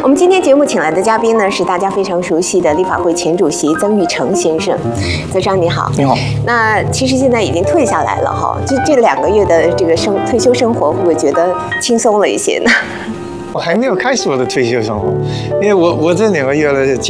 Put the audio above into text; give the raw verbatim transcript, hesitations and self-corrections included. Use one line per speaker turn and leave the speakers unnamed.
们今天节目请来的嘉宾呢，是大家非常熟悉的立法会前主席曾钰成先生。曾商你好。
你好。
那其实现在已经退下来了哈，这这两个月的这个生退休生活，会不会觉得轻松了一些呢？
我还没有开始我的退休生活，因为我我这两个月的